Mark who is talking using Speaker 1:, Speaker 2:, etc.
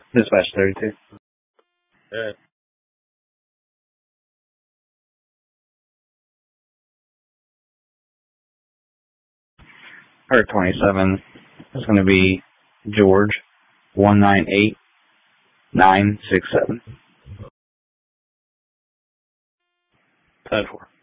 Speaker 1: Dispatch 32.
Speaker 2: Yeah.
Speaker 1: 27 is going to be George 198967.
Speaker 2: 10-4.